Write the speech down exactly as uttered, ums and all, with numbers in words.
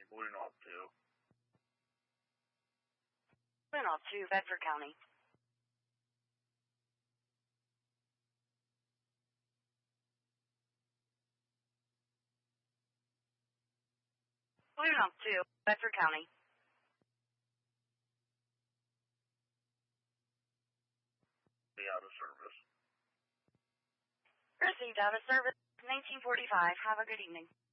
Blue Knob two. Blue Knob two, Bedford County. Blue Knob two, Bedford County. Be out of service. Received out of service, nineteen forty-five. Have a good evening.